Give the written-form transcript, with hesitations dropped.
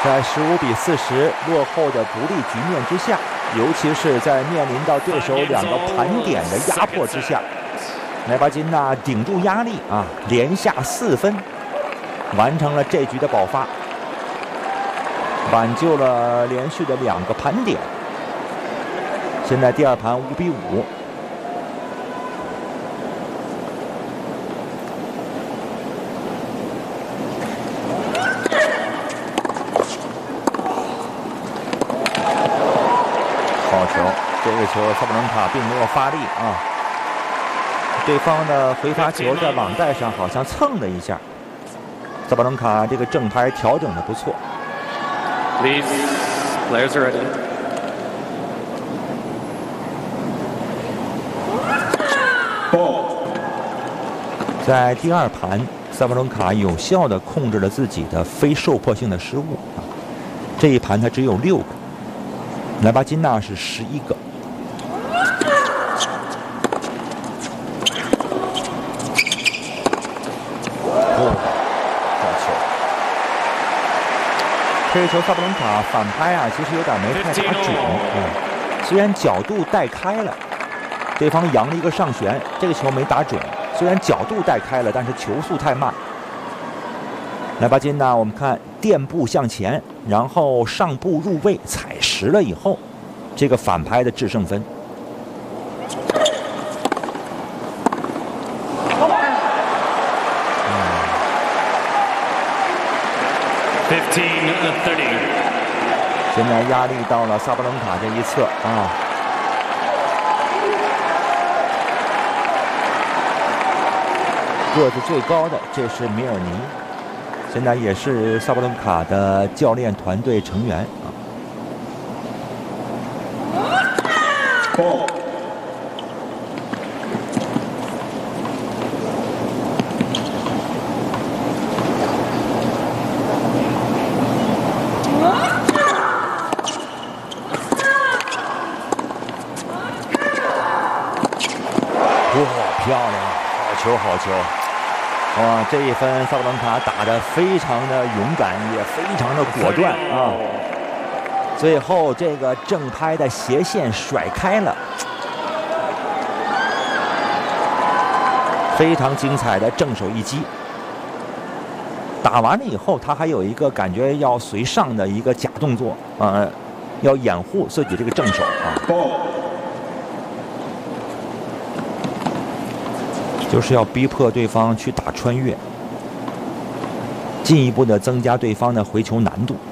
在15比40落后的不利局面之下，尤其是在面临到对手2个盘点的压迫之下，莱巴金娜顶住压力啊，连下4分，完成了这局的爆发，挽救了连续的2个盘点。现在第2盘5比5。好球！这个球萨布伦卡并没有发力啊，对方的回发球在网带上好像蹭了一下。萨布伦卡这个正拍调整的不错。 Please, players are ready. 在第2盘，萨布伦卡有效地控制了自己的非受迫性的失误啊。这一盘他只有6个。莱巴金娜是11个。好球！这个球萨布伦卡反拍啊，其实有点没太打准。虽然角度带开了，对方扬了一个上旋，这个球没打准。虽然角度带开了，但是球速太慢。莱巴金娜，我们看垫步向前，然后上步入位踩实了以后，这个反拍的制胜分。 15-30。 现在压力到了萨布伦卡这一侧啊。个子最高的，这是米尔尼，现在也是萨布伦卡的教练团队成员啊。漂亮，好球，好球！哇，这一分萨布伦卡打得非常的勇敢，也非常的果断啊！最后这个正拍的斜线甩开了，非常精彩的正手一击。打完了以后，他还有一个感觉要随上的一个假动作，要掩护自己这个正手啊。就是要逼迫对方去打穿越，进一步的增加对方的回球难度。